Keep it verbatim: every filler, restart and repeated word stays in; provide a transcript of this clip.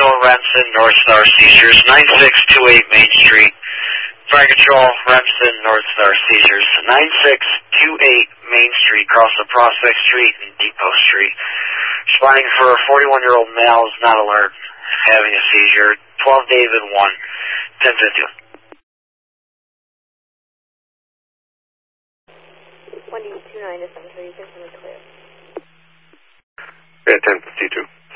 Control, Remsen, North Star Seizures, nine six two eight Main Street. Fire Control, Remsen, North Star Seizures, nine six two eight Main Street, across the Prospect Street and Depot Street. Responding for a forty-one-year-old male is not alert, having a seizure. twelve David one, ten fifty-one. one two nine to seven three, you can send it clear. Yeah, ten fifty-two.